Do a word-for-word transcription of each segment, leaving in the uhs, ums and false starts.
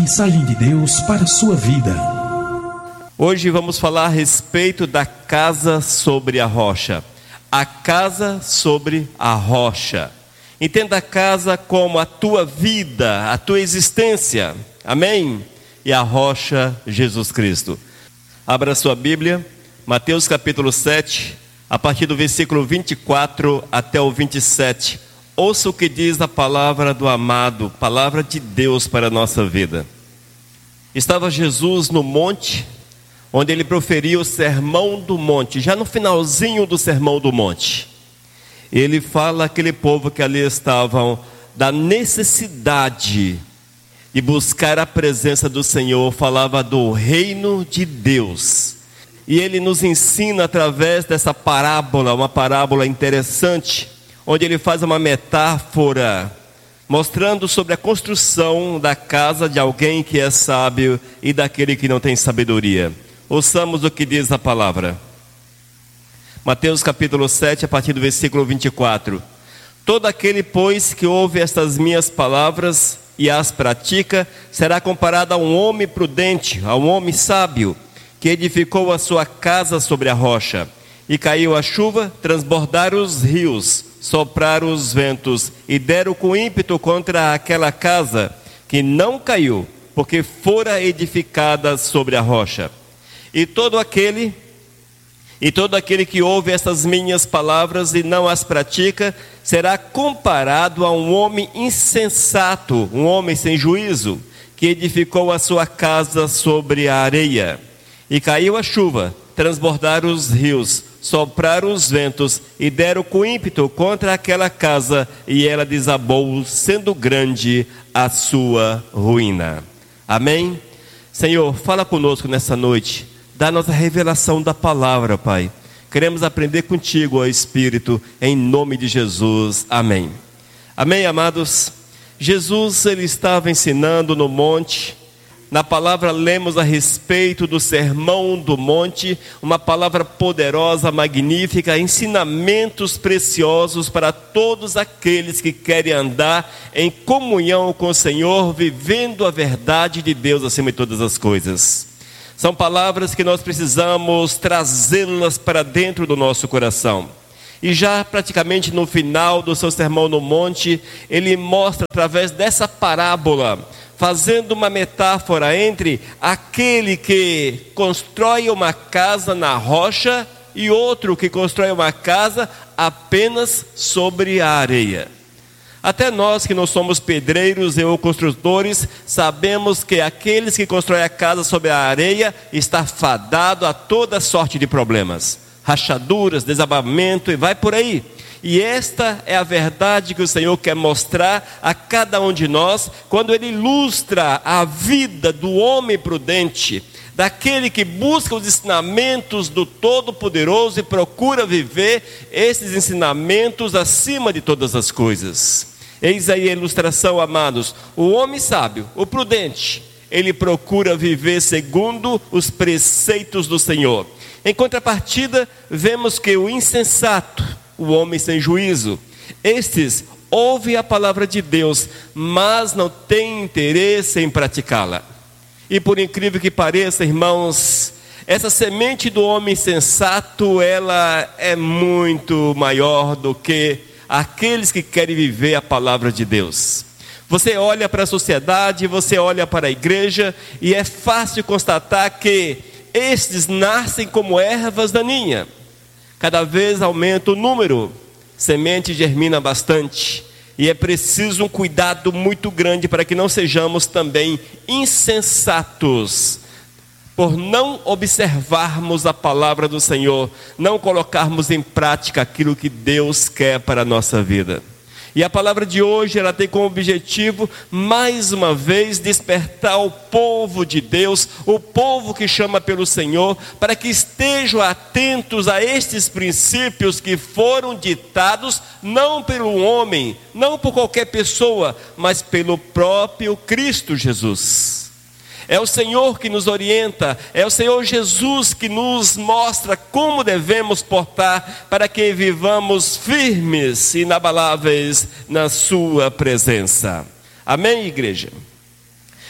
mensagem de Deus para a sua vida. Hoje vamos falar a respeito da casa sobre a rocha. A casa sobre a rocha. Entenda a casa como a tua vida, a tua existência. Amém? E a rocha, Jesus Cristo. Abra sua Bíblia, Mateus capítulo sete, a partir do versículo vinte e quatro até o vinte e sete. Ouça o que diz a palavra do amado, palavra de Deus para a nossa vida. Estava Jesus no monte, onde ele proferiu o sermão do monte, já no finalzinho do sermão do monte. Ele fala àquele povo que ali estavam da necessidade de buscar a presença do Senhor, falava do reino de Deus. E ele nos ensina através dessa parábola, uma parábola interessante, onde ele faz uma metáfora, mostrando sobre a construção da casa de alguém que é sábio e daquele que não tem sabedoria. Ouçamos o que diz a palavra. Mateus capítulo sete, a partir do versículo vinte e quatro. Todo aquele, pois, que ouve estas minhas palavras e as pratica, será comparado a um homem prudente, a um homem sábio, que edificou a sua casa sobre a rocha. E caiu a chuva, transbordaram os rios, sopraram os ventos, e deram com ímpeto contra aquela casa, que não caiu, porque fora edificada sobre a rocha. E todo aquele, e todo aquele que ouve estas minhas palavras e não as pratica, será comparado a um homem insensato, um homem sem juízo, que edificou a sua casa sobre a areia. E caiu a chuva, transbordaram os rios, sopraram os ventos e deram com ímpeto contra aquela casa, e ela desabou, sendo grande a sua ruína. Amém? Senhor, fala conosco nessa noite, dá nossa revelação da palavra, Pai. Queremos aprender contigo, ó Espírito, em nome de Jesus. Amém. Amém, amados? Jesus, ele estava ensinando no monte. Na palavra lemos a respeito do sermão do monte, uma palavra poderosa, magnífica, ensinamentos preciosos para todos aqueles que querem andar em comunhão com o Senhor, vivendo a verdade de Deus acima de todas as coisas. São palavras que nós precisamos trazê-las para dentro do nosso coração. E já praticamente no final do seu sermão no monte, ele mostra através dessa parábola, fazendo uma metáfora entre aquele que constrói uma casa na rocha e outro que constrói uma casa apenas sobre a areia. Até nós que não somos pedreiros ou construtores, sabemos que aqueles que constroem a casa sobre a areia está fadado a toda sorte de problemas, rachaduras, desabamento e vai por aí. E esta é a verdade que o Senhor quer mostrar a cada um de nós, quando Ele ilustra a vida do homem prudente, daquele que busca os ensinamentos do Todo-Poderoso e procura viver esses ensinamentos acima de todas as coisas. Eis aí a ilustração, amados. O homem sábio, o prudente, ele procura viver segundo os preceitos do Senhor. Em contrapartida, vemos que o insensato, o homem sem juízo, estes ouvem a palavra de Deus, mas não têm interesse em praticá-la. E por incrível que pareça, irmãos, essa semente do homem sensato, ela é muito maior do que aqueles que querem viver a palavra de Deus. Você olha para a sociedade, você olha para a igreja, e é fácil constatar que estes nascem como ervas daninhas. Cada vez aumenta o número, semente germina bastante, e é preciso um cuidado muito grande para que não sejamos também insensatos, por não observarmos a palavra do Senhor, não colocarmos em prática aquilo que Deus quer para a nossa vida. E a palavra de hoje, ela tem como objetivo, mais uma vez, despertar o povo de Deus, o povo que chama pelo Senhor, para que estejam atentos a estes princípios que foram ditados, não pelo homem, não por qualquer pessoa, mas pelo próprio Cristo Jesus. É o Senhor que nos orienta, é o Senhor Jesus que nos mostra como devemos portar para que vivamos firmes e inabaláveis na sua presença. Amém, igreja?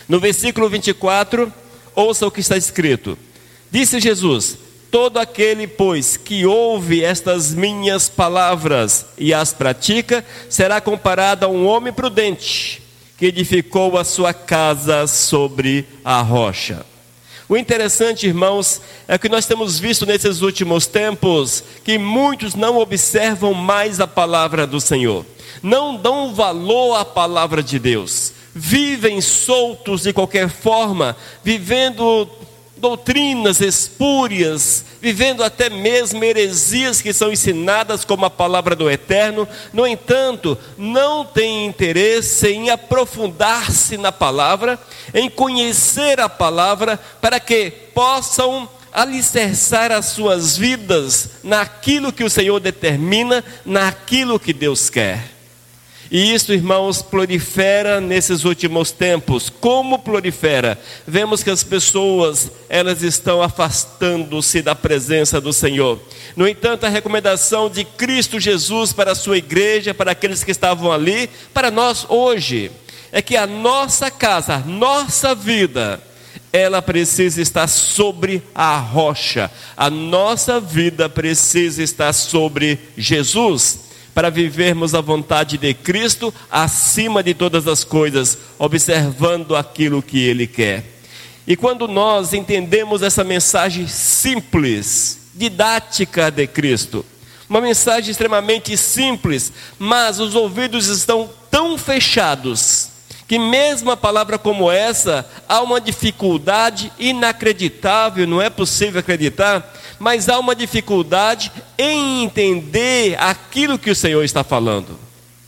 No versículo vinte e quatro, ouça o que está escrito. Disse Jesus: todo aquele, pois, que ouve estas minhas palavras e as pratica, será comparado a um homem prudente, que edificou a sua casa sobre a rocha. O interessante, irmãos, é que nós temos visto nesses últimos tempos que muitos não observam mais a palavra do Senhor, não dão valor à palavra de Deus, vivem soltos de qualquer forma, vivendo doutrinas espúrias, vivendo até mesmo heresias que são ensinadas como a palavra do Eterno. No entanto, não têm interesse em aprofundar-se na palavra, em conhecer a palavra, para que possam alicerçar as suas vidas naquilo que o Senhor determina, naquilo que Deus quer. E isso, irmãos, prolifera nesses últimos tempos. Como prolifera? Vemos que as pessoas, elas estão afastando-se da presença do Senhor. No entanto, a recomendação de Cristo Jesus para a sua igreja, para aqueles que estavam ali, para nós hoje, é que a nossa casa, a nossa vida, ela precisa estar sobre a rocha. A nossa vida precisa estar sobre Jesus, para vivermos a vontade de Cristo acima de todas as coisas, observando aquilo que Ele quer. E quando nós entendemos essa mensagem simples, didática de Cristo, uma mensagem extremamente simples, mas os ouvidos estão tão fechados, que mesmo a palavra como essa, há uma dificuldade inacreditável, não é possível acreditar, mas há uma dificuldade em entender aquilo que o Senhor está falando.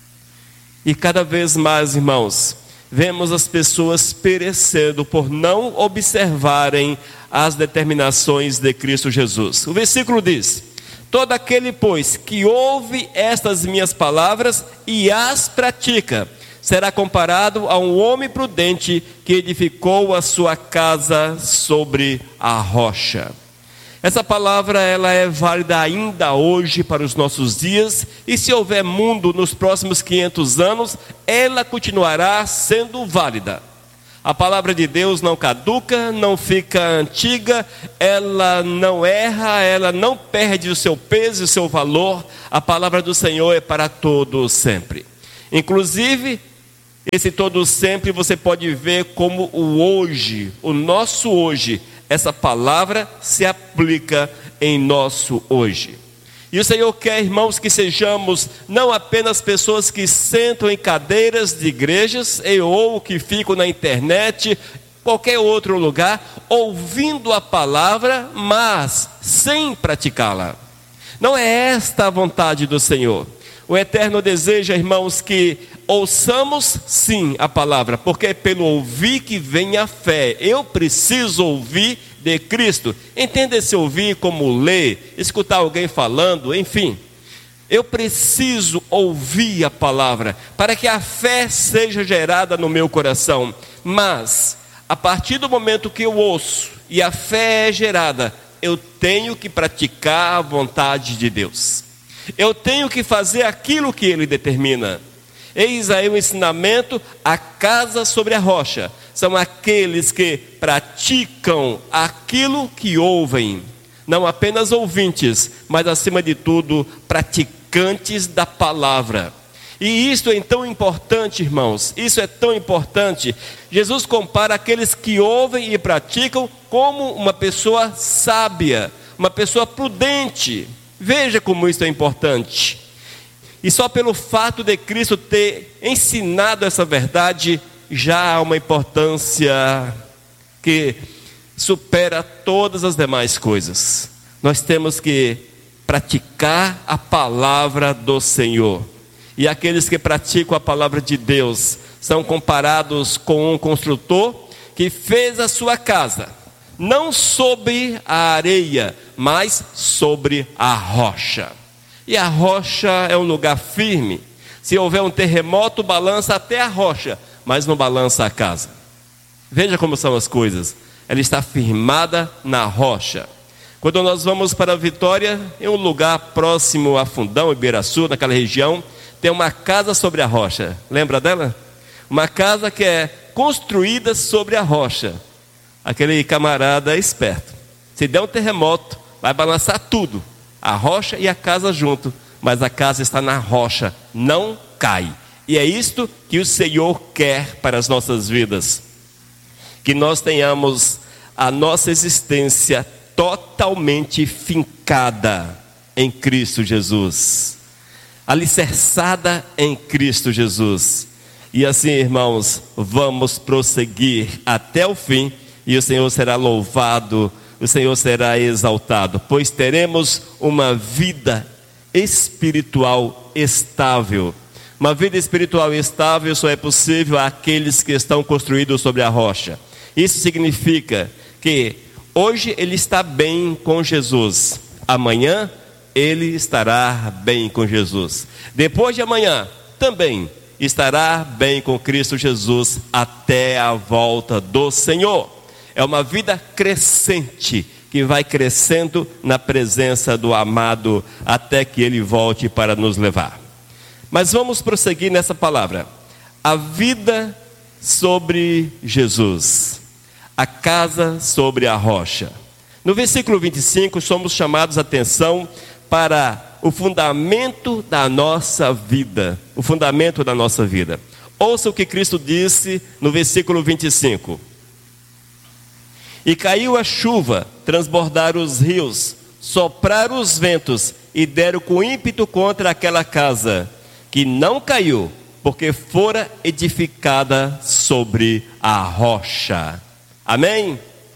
E cada vez mais, irmãos, vemos as pessoas perecendo por não observarem as determinações de Cristo Jesus. O versículo diz: todo aquele, pois, que ouve estas minhas palavras e as pratica, será comparado a um homem prudente que edificou a sua casa sobre a rocha. Essa palavra, ela é válida ainda hoje para os nossos dias, e se houver mundo nos próximos quinhentos anos, ela continuará sendo válida. A palavra de Deus não caduca, não fica antiga, ela não erra, ela não perde o seu peso e o seu valor. A palavra do Senhor é para todo sempre. Inclusive, esse todo sempre você pode ver como o hoje, o nosso hoje. Essa palavra se aplica em nosso hoje. E o Senhor quer, irmãos, que sejamos não apenas pessoas que sentam em cadeiras de igrejas e, ou que ficam na internet, qualquer outro lugar, ouvindo a palavra, mas sem praticá-la. Não é esta a vontade do Senhor. O Eterno deseja, irmãos, que ouçamos sim a palavra, porque é pelo ouvir que vem a fé. Eu preciso ouvir de Cristo. Entenda esse ouvir como ler, escutar alguém falando, enfim. Eu preciso ouvir a palavra para que a fé seja gerada no meu coração. Mas, a partir do momento que eu ouço e a fé é gerada, eu tenho que praticar a vontade de Deus. Eu tenho que fazer aquilo que Ele determina. Eis aí o ensinamento: a casa sobre a rocha. São aqueles que praticam aquilo que ouvem. Não apenas ouvintes, mas acima de tudo, praticantes da palavra. E isso é tão importante, irmãos. Isso é tão importante. Jesus compara aqueles que ouvem e praticam como uma pessoa sábia, uma pessoa prudente. Veja como isso é importante. E só pelo fato de Cristo ter ensinado essa verdade, já há uma importância que supera todas as demais coisas. Nós temos que praticar a palavra do Senhor. E aqueles que praticam a palavra de Deus são comparados com um construtor que fez a sua casa, não sobre a areia, mas sobre a rocha. E a rocha é um lugar firme. Se houver um terremoto, balança até a rocha, mas não balança a casa. Veja como são as coisas. Ela está firmada na rocha. Quando nós vamos para Vitória, em um lugar próximo a Fundão, Ibiraçu, naquela região, tem uma casa sobre a rocha. Lembra dela? Uma casa que é construídas sobre a rocha. Aquele camarada é esperto. Se der um terremoto, vai balançar tudo, a rocha e a casa junto, mas a casa está na rocha, não cai. E é isto que o Senhor quer para as nossas vidas, que nós tenhamos a nossa existência totalmente fincada em Cristo Jesus, alicerçada em Cristo Jesus. E assim, irmãos, vamos prosseguir até o fim, e o Senhor será louvado, o Senhor será exaltado, pois teremos uma vida espiritual estável. Uma vida espiritual estável só é possível àqueles que estão construídos sobre a rocha. Isso significa que hoje ele está bem com Jesus, amanhã ele estará bem com Jesus, depois de amanhã também estará bem com Cristo Jesus até a volta do Senhor. É uma vida crescente, que vai crescendo na presença do amado, até que Ele volte para nos levar. Mas vamos prosseguir nessa palavra. A vida sobre Jesus. A casa sobre a rocha. No versículo vinte e cinco, somos chamados a atenção para o fundamento da nossa vida. O fundamento da nossa vida. Ouça o que Cristo disse no versículo vinte e cinco. E caiu a chuva, transbordaram os rios, sopraram os ventos e deram com ímpeto contra aquela casa, que não caiu, porque fora edificada sobre a rocha. Amém?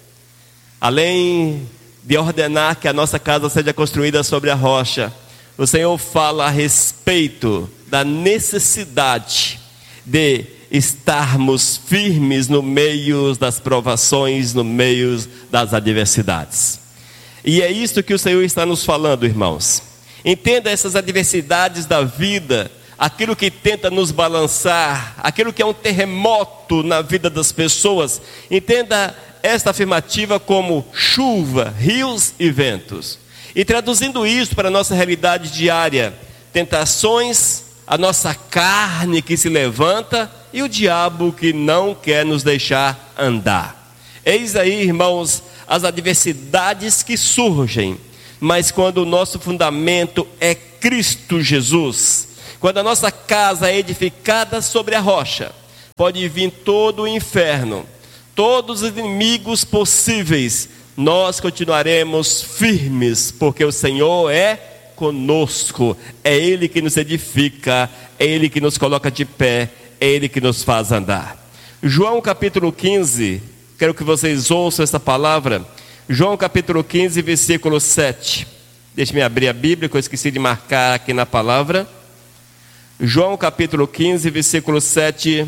Além de ordenar que a nossa casa seja construída sobre a rocha, o Senhor fala a respeito da necessidade de estarmos firmes no meio das provações, no meio das adversidades. E é isso que o Senhor está nos falando, irmãos. Entenda essas adversidades da vida, aquilo que tenta nos balançar, aquilo que é um terremoto na vida das pessoas. Entenda esta afirmativa como chuva, rios e ventos. E traduzindo isso para a nossa realidade diária, tentações, a nossa carne que se levanta e o diabo que não quer nos deixar andar. Eis aí, irmãos, as adversidades que surgem, mas quando o nosso fundamento é Cristo Jesus, quando a nossa casa é edificada sobre a rocha, pode vir todo o inferno, todos os inimigos possíveis, nós continuaremos firmes, porque o Senhor é conosco, é Ele que nos edifica, é Ele que nos coloca de pé, é Ele que nos faz andar. João capítulo quinze, quero que vocês ouçam essa palavra. João capítulo quinze, versículo sete. Deixe-me abrir a Bíblia, que eu esqueci de marcar aqui na palavra. João capítulo quinze, versículo sete.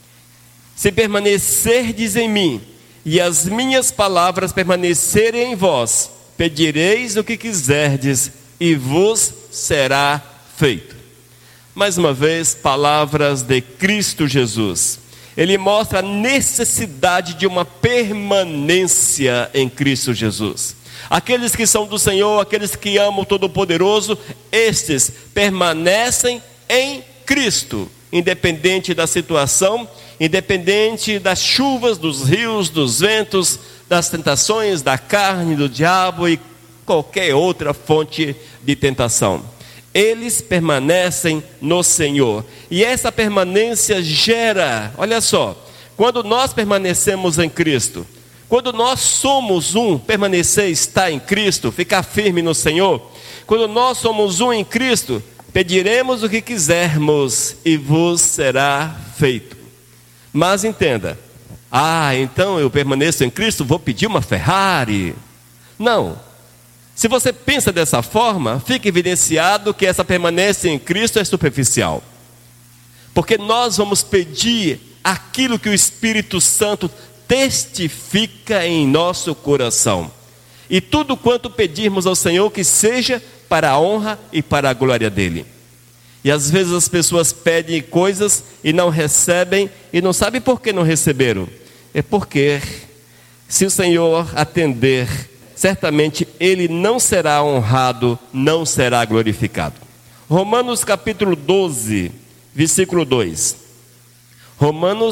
Se permanecerdes em mim, e as minhas palavras permanecerem em vós, pedireis o que quiserdes, e vos será feito. Mais uma vez, palavras de Cristo Jesus. Ele mostra a necessidade de uma permanência em Cristo Jesus. Aqueles que são do Senhor, aqueles que amam o Todo-Poderoso, estes permanecem em Cristo, independente da situação, independente das chuvas, dos rios, dos ventos, das tentações, da carne, do diabo e qualquer outra fonte de tentação. Eles permanecem no Senhor. E essa permanência gera, olha só, quando nós permanecemos em Cristo, quando nós somos um, permanecer está em Cristo, ficar firme no Senhor. Quando nós somos um em Cristo, pediremos o que quisermos e vos será feito. Mas entenda, ah, então eu permaneço em Cristo, vou pedir uma Ferrari. Não. Se você pensa dessa forma, fica evidenciado que essa permanência em Cristo é superficial. Porque nós vamos pedir aquilo que o Espírito Santo testifica em nosso coração. E tudo quanto pedirmos ao Senhor, que seja para a honra e para a glória dEle. E às vezes as pessoas pedem coisas e não recebem, e não sabem por que não receberam. É porque, se o Senhor atender, certamente Ele não será honrado, não será glorificado. Romanos capítulo doze, versículo dois. Romanos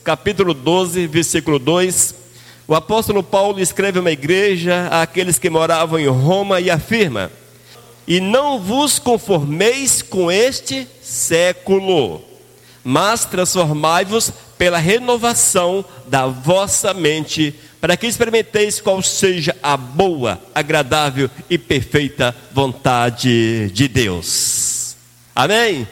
capítulo doze, versículo dois, o apóstolo Paulo escreve uma igreja àqueles que moravam em Roma e afirma: e não vos conformeis com este século, mas transformai-vos pela renovação da vossa mente, para que experimenteis qual seja a boa, agradável e perfeita vontade de Deus. Amém?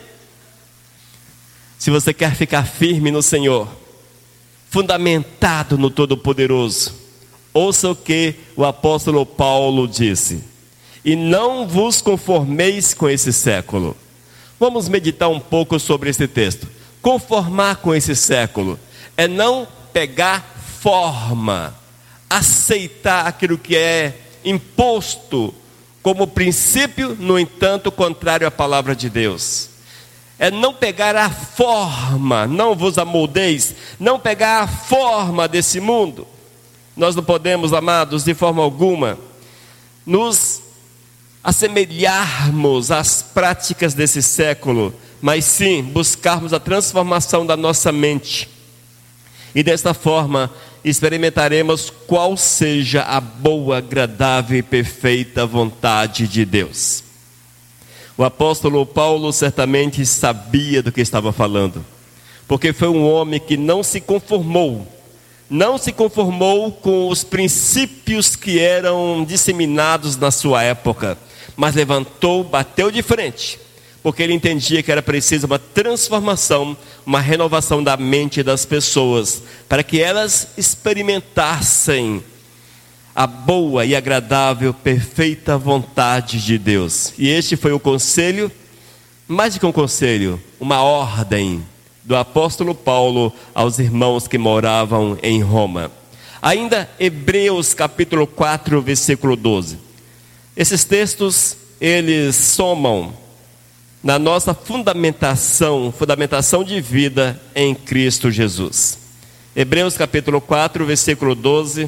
Se você quer ficar firme no Senhor, fundamentado no Todo-Poderoso, ouça o que o apóstolo Paulo disse: e não vos conformeis com esse século. Vamos meditar um pouco sobre esse texto. Conformar com esse século é não pegar forma, aceitar aquilo que é imposto como princípio, no entanto, contrário à palavra de Deus. É não pegar a forma, não vos amoldeis, não pegar a forma desse mundo. Nós não podemos, amados, de forma alguma, nos assemelharmos às práticas desse século, mas sim buscarmos a transformação da nossa mente. E desta forma experimentaremos qual seja a boa, agradável e perfeita vontade de Deus. O apóstolo Paulo certamente sabia do que estava falando, porque foi um homem que não se conformou, não se conformou com os princípios que eram disseminados na sua época, mas levantou, bateu de frente, porque ele entendia que era preciso uma transformação, uma renovação da mente das pessoas, para que elas experimentassem a boa e agradável, perfeita vontade de Deus. E este foi o conselho, mais do que um conselho, uma ordem do apóstolo Paulo aos irmãos que moravam em Roma. Ainda Hebreus capítulo quatro, versículo doze. Esses textos, eles somam na nossa fundamentação, fundamentação de vida em Cristo Jesus. Hebreus capítulo quatro, versículo doze,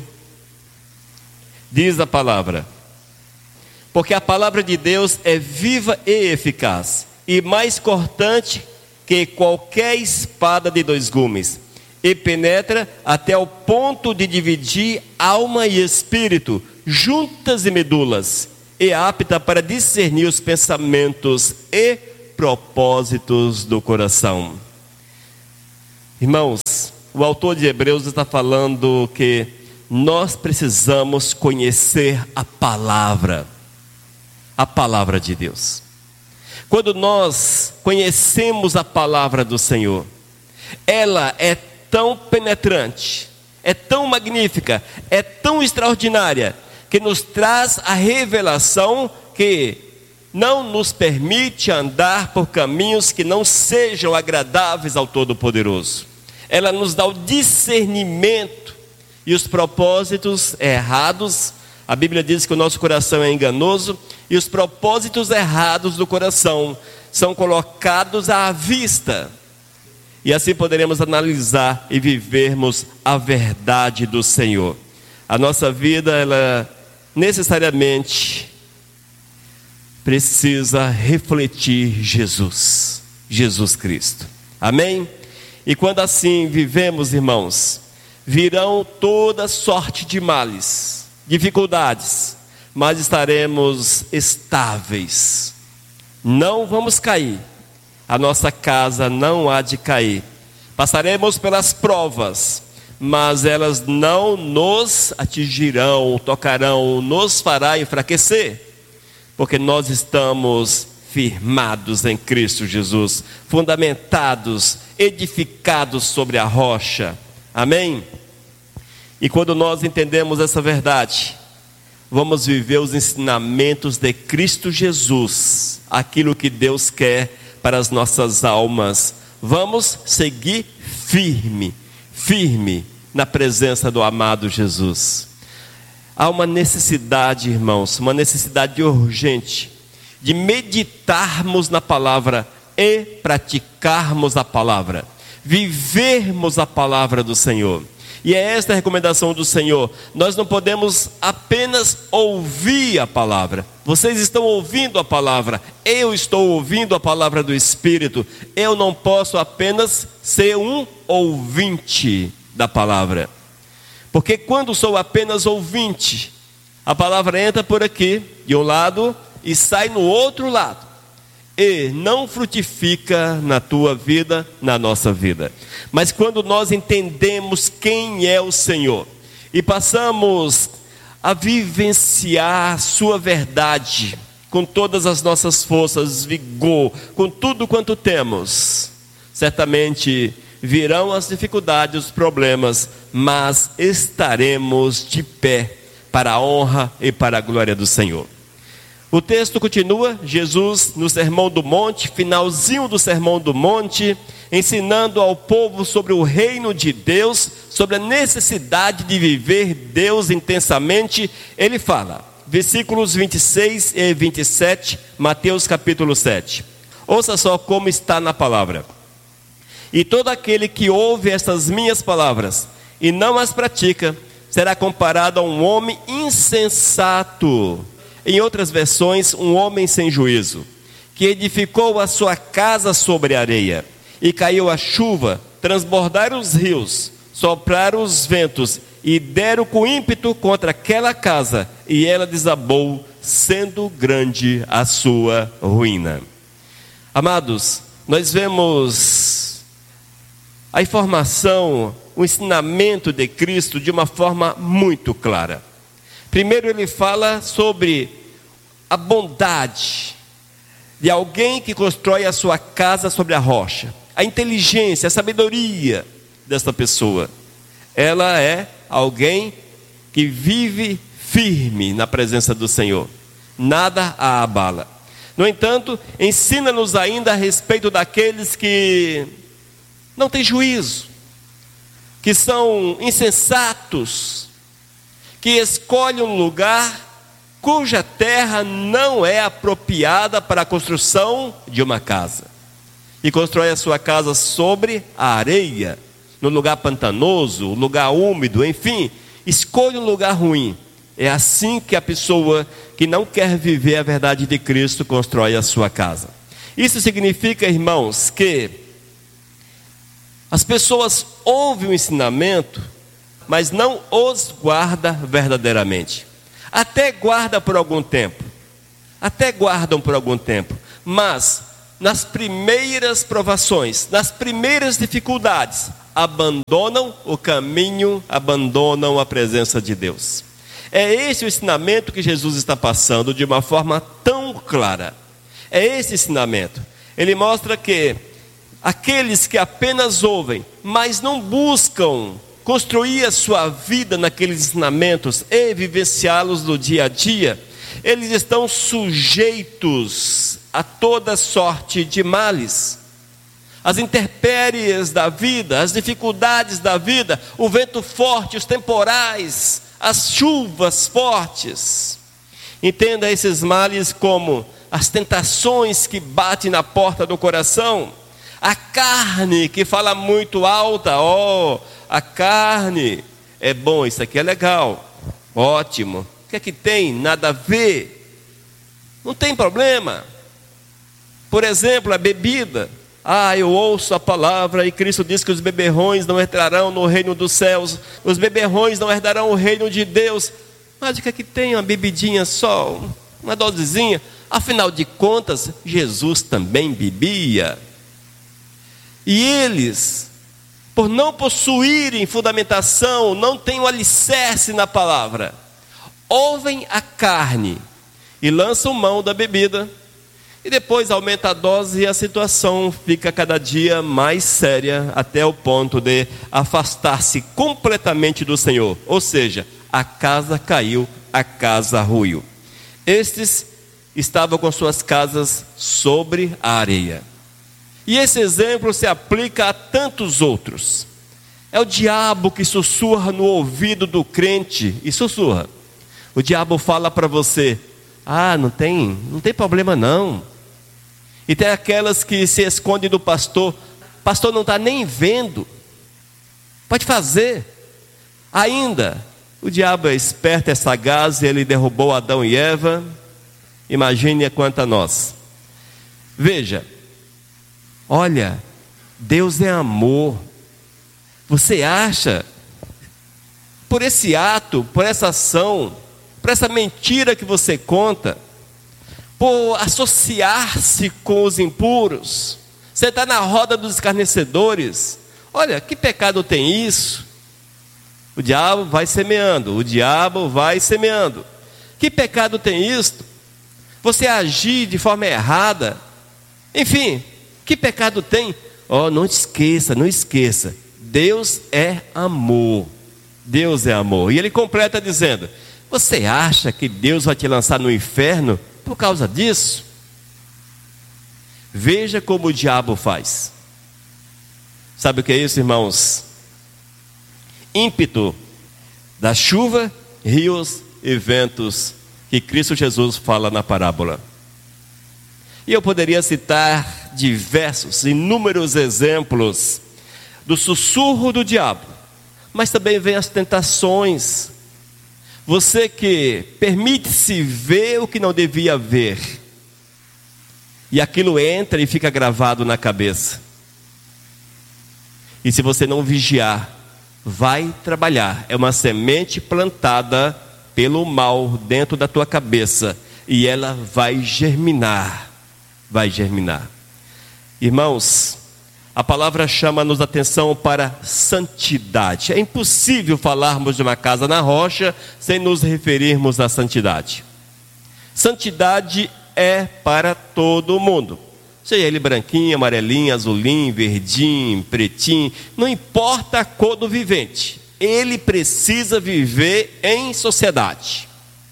diz a palavra: porque a palavra de Deus é viva e eficaz, e mais cortante que qualquer espada de dois gumes, e penetra até o ponto de dividir alma e espírito, juntas e medulas, e apta para discernir os pensamentos e propósitos do coração. Irmãos, o autor de Hebreus está falando que nós precisamos conhecer a palavra, a palavra de Deus. Quando nós conhecemos a palavra do Senhor, ela é tão penetrante, é tão magnífica, é tão extraordinária, que nos traz a revelação que não nos permite andar por caminhos que não sejam agradáveis ao Todo-Poderoso. Ela nos dá o discernimento e os propósitos errados. A Bíblia diz que o nosso coração é enganoso, e os propósitos errados do coração são colocados à vista. E assim poderemos analisar e vivermos a verdade do Senhor. A nossa vida, ela necessariamente precisa refletir Jesus, Jesus Cristo. Amém? E quando assim vivemos, irmãos, virão toda sorte de males, dificuldades, mas estaremos estáveis. Não vamos cair. A nossa casa não há de cair. Passaremos pelas provas, mas elas não nos atingirão, tocarão, nos fará enfraquecer, porque nós estamos firmados em Cristo Jesus, fundamentados, edificados sobre a rocha. Amém? E quando nós entendemos essa verdade, vamos viver os ensinamentos de Cristo Jesus, aquilo que Deus quer para as nossas almas. Vamos seguir firme, firme na presença do amado Jesus. Há uma necessidade, irmãos, uma necessidade urgente de meditarmos na palavra e praticarmos a palavra, vivermos a palavra do Senhor. E é esta a recomendação do Senhor. Nós não podemos apenas ouvir a palavra. Vocês estão ouvindo a palavra, eu estou ouvindo a palavra do Espírito. Eu não posso apenas ser um ouvinte da palavra. Porque quando sou apenas ouvinte, a palavra entra por aqui, de um lado, e sai no outro lado. E não frutifica na tua vida, na nossa vida. Mas quando nós entendemos quem é o Senhor e passamos a vivenciar sua verdade com todas as nossas forças, vigor, com tudo quanto temos, certamente virão as dificuldades, os problemas, mas estaremos de pé para a honra e para a glória do Senhor. O texto continua, Jesus no Sermão do Monte, finalzinho do Sermão do Monte, ensinando ao povo sobre o reino de Deus, sobre a necessidade de viver Deus intensamente. Ele fala, versículos vinte e seis e vinte e sete, Mateus capítulo sete. Ouça só como está na palavra. E todo aquele que ouve estas minhas palavras e não as pratica, será comparado a um homem insensato. Em outras versões, um homem sem juízo, que edificou a sua casa sobre a areia, e caiu a chuva, transbordaram os rios, sopraram os ventos, e deram com ímpeto contra aquela casa, e ela desabou, sendo grande a sua ruína. Amados, nós vemos a informação, o ensinamento de Cristo de uma forma muito clara. Primeiro ele fala sobre a bondade de alguém que constrói a sua casa sobre a rocha. A inteligência, a sabedoria desta pessoa. Ela é alguém que vive firme na presença do Senhor. Nada a abala. No entanto, ensina-nos ainda a respeito daqueles que não têm juízo, que são insensatos, que escolhe um lugar cuja terra não é apropriada para a construção de uma casa. E constrói a sua casa sobre a areia, no lugar pantanoso, lugar úmido, enfim, escolhe um lugar ruim. É assim que a pessoa que não quer viver a verdade de Cristo constrói a sua casa. Isso significa, irmãos, que as pessoas ouvem o ensinamento, mas não os guarda verdadeiramente. Até guarda por algum tempo, até guardam por algum tempo, mas nas primeiras provações, nas primeiras dificuldades, abandonam o caminho, abandonam a presença de Deus. É esse o ensinamento que Jesus está passando de uma forma tão clara. É esse ensinamento. Ele mostra que aqueles que apenas ouvem, mas não buscam construir a sua vida naqueles ensinamentos e vivenciá-los no dia a dia, eles estão sujeitos a toda sorte de males. As intempéries da vida, as dificuldades da vida, o vento forte, os temporais, as chuvas fortes. Entenda esses males como as tentações que batem na porta do coração, a carne que fala muito alta, ó, oh, a carne é bom, isso aqui é legal, ótimo, o que é que tem? Nada a ver, não tem problema. Por exemplo, a bebida, ah, eu ouço a palavra e Cristo diz que os beberrões não entrarão no reino dos céus, os beberrões não herdarão o reino de Deus. Mas o que é que tem? Uma bebidinha só, uma dosezinha. Afinal de contas, Jesus também bebia. E eles, por não possuírem fundamentação, não têm um alicerce na palavra, ouvem a carne e lançam mão da bebida, e depois aumenta a dose e a situação fica cada dia mais séria, até o ponto de afastar-se completamente do Senhor. Ou seja, a casa caiu, a casa ruiu. Estes estavam com suas casas sobre a areia. E esse exemplo se aplica a tantos outros. É o diabo que sussurra no ouvido do crente, e sussurra. O diabo fala para você, ah, não tem, não tem problema não. E tem aquelas que se escondem do pastor, pastor não está nem vendo, pode fazer. Ainda, o diabo é esperto, é sagaz, ele derrubou Adão e Eva. Imagine quanto a nós. Veja, olha, Deus é amor. Você acha, por esse ato, por essa ação, por essa mentira que você conta, por associar-se com os impuros, você está na roda dos escarnecedores, olha, que pecado tem isso? O diabo vai semeando, o diabo vai semeando. Que pecado tem isto? Você agir de forma errada, enfim, que pecado tem? Oh, não esqueça, não esqueça, Deus é amor, Deus é amor. E ele completa dizendo, você acha que Deus vai te lançar no inferno por causa disso? Veja como o diabo faz. Sabe o que é isso, irmãos? Ímpeto da chuva, rios e ventos que Cristo Jesus fala na parábola. E eu poderia citar diversos, inúmeros exemplos do sussurro do diabo, mas também vem as tentações. Você que permite-se ver o que não devia ver, e aquilo entra e fica gravado na cabeça. E se você não vigiar, vai trabalhar. É uma semente plantada pelo mal dentro da tua cabeça, e ela vai germinar, vai germinar. Irmãos, a palavra chama-nos a atenção para santidade. É impossível falarmos de uma casa na rocha sem nos referirmos à santidade. Santidade é para todo mundo, seja ele branquinho, amarelinho, azulinho, verdinho, pretinho, não importa a cor do vivente, ele precisa viver em sociedade.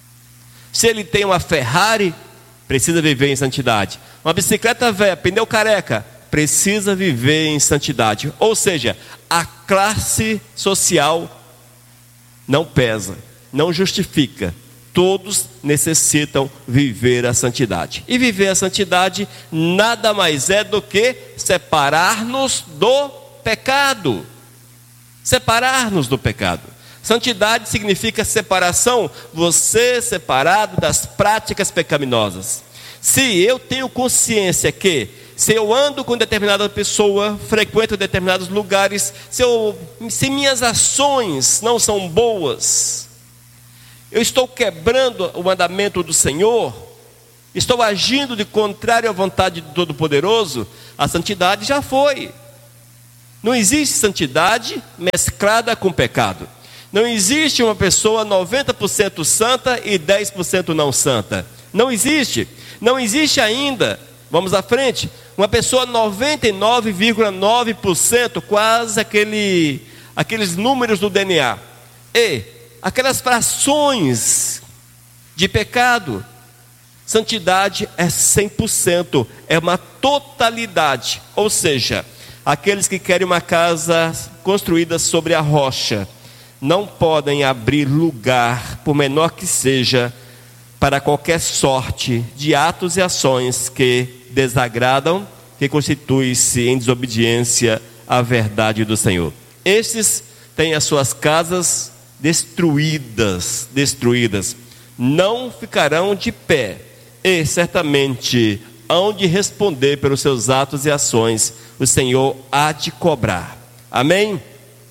Se ele tem uma Ferrari, precisa viver em santidade. Uma bicicleta velha, pneu careca, precisa viver em santidade. Ou seja, a classe social não pesa, não justifica. Todos necessitam viver a santidade. E viver a santidade nada mais é do que separar-nos do pecado. Separar-nos do pecado. Santidade significa separação, você separado das práticas pecaminosas. Se eu tenho consciência que, se eu ando com determinada pessoa, frequento determinados lugares, se, eu, se minhas ações não são boas, eu estou quebrando o mandamento do Senhor, estou agindo de contrário à vontade do Todo-Poderoso, a santidade já foi. Não existe santidade mesclada com pecado. Não existe uma pessoa noventa por cento santa e dez por cento não santa. Não existe. Não existe ainda, vamos à frente, uma pessoa noventa e nove vírgula nove por cento, quase aquele, aqueles números do D N A. E aquelas frações de pecado. Santidade é cem por cento, é uma totalidade. Ou seja, aqueles que querem uma casa construída sobre a rocha, não podem abrir lugar, por menor que seja, para qualquer sorte de atos e ações que desagradam, que constituem-se em desobediência à verdade do Senhor. Estes têm as suas casas destruídas, destruídas, não ficarão de pé, e certamente hão de responder pelos seus atos e ações, o Senhor há de cobrar. Amém?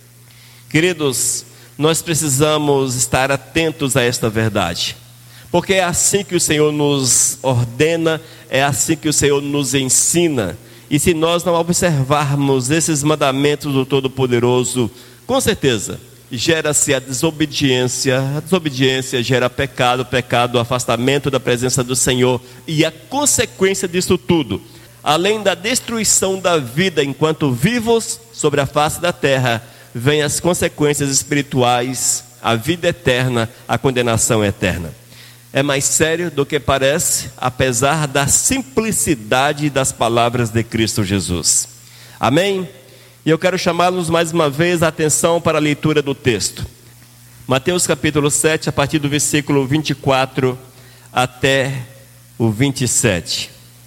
Queridos, nós precisamos estar atentos a esta verdade, porque é assim que o Senhor nos ordena, é assim que o Senhor nos ensina, e se nós não observarmos esses mandamentos do Todo-Poderoso, com certeza, gera-se a desobediência, a desobediência gera pecado, pecado, afastamento da presença do Senhor, e a consequência disso tudo, além da destruição da vida enquanto vivos sobre a face da terra, vem as consequências espirituais, a vida eterna, a condenação eterna. É mais sério do que parece, apesar da simplicidade das palavras de Cristo Jesus. Amém? E eu quero chamá-los mais uma vez a atenção para a leitura do texto. Mateus capítulo sete, a partir do versículo vinte e quatro até o vinte e sete.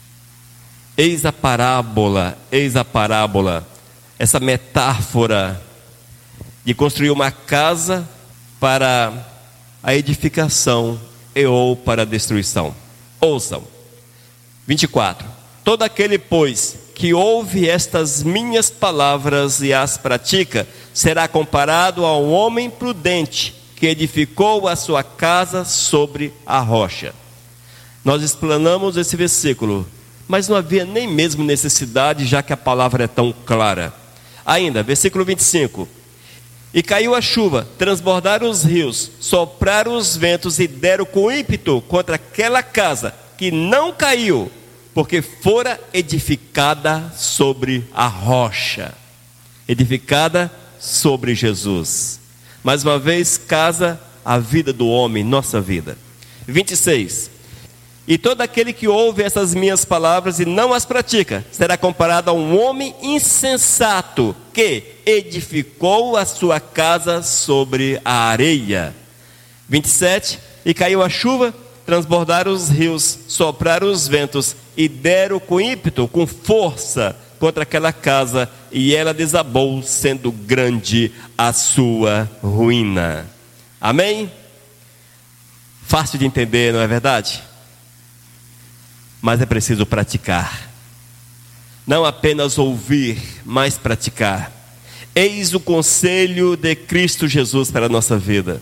Eis a parábola, eis a parábola, essa metáfora de construir uma casa para a edificação e ou para a destruição. Ouçam. vinte e quatro. Todo aquele, pois, que ouve estas minhas palavras e as pratica, será comparado a um homem prudente que edificou a sua casa sobre a rocha. Nós explanamos esse versículo, mas não havia nem mesmo necessidade, já que a palavra é tão clara. Ainda, versículo vinte e cinco. E caiu a chuva, transbordaram os rios, sopraram os ventos e deram com ímpeto contra aquela casa, que não caiu, porque fora edificada sobre a rocha. Edificada sobre Jesus. Mais uma vez, casa a vida do homem, nossa vida. vinte e seis. E todo aquele que ouve essas minhas palavras e não as pratica, será comparado a um homem insensato, que edificou a sua casa sobre a areia. vinte e sete. E caiu a chuva, transbordaram os rios, sopraram os ventos, e deram com ímpeto, com força, contra aquela casa, e ela desabou, sendo grande a sua ruína. Amém? Fácil de entender, não é verdade? Mas é preciso praticar. Não apenas ouvir, mas praticar. Eis o conselho de Cristo Jesus para a nossa vida.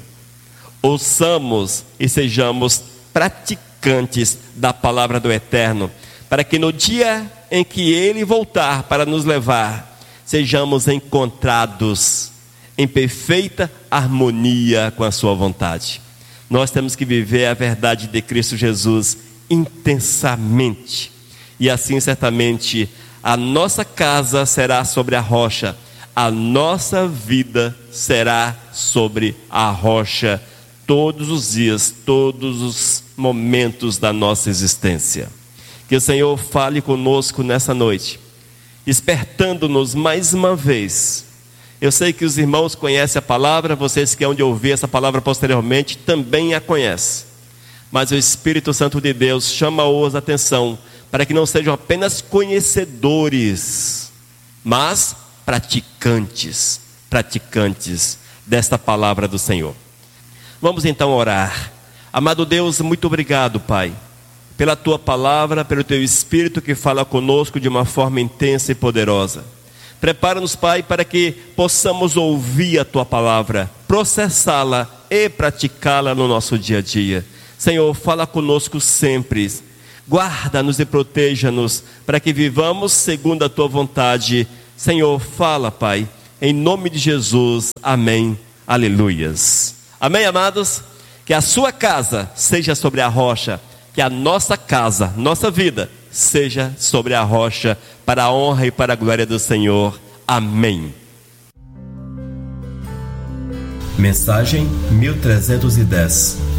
Ouçamos e sejamos praticantes da palavra do Eterno, para que no dia em que Ele voltar para nos levar, sejamos encontrados em perfeita harmonia com a sua vontade. Nós temos que viver a verdade de Cristo Jesus intensamente, e assim certamente a nossa casa será sobre a rocha, a nossa vida será sobre a rocha, todos os dias, todos os momentos da nossa existência. Que o Senhor fale conosco nessa noite, despertando-nos mais uma vez. Eu sei que os irmãos conhecem a palavra, vocês que hão de ouvir essa palavra posteriormente também a conhecem. Mas o Espírito Santo de Deus chama-os a atenção, para que não sejam apenas conhecedores, mas praticantes, praticantes desta palavra do Senhor. Vamos então orar. Amado Deus, muito obrigado, Pai, pela Tua palavra, pelo Teu Espírito que fala conosco de uma forma intensa e poderosa. Prepara-nos, Pai, para que possamos ouvir a Tua palavra, processá-la e praticá-la no nosso dia a dia. Senhor, fala conosco sempre, guarda-nos e proteja-nos, para que vivamos segundo a Tua vontade. Senhor, fala, Pai, em nome de Jesus, amém, aleluias. Amém, amados? Que a sua casa seja sobre a rocha, que a nossa casa, nossa vida, seja sobre a rocha, para a honra e para a glória do Senhor, amém. Mensagem mil trezentos e dez.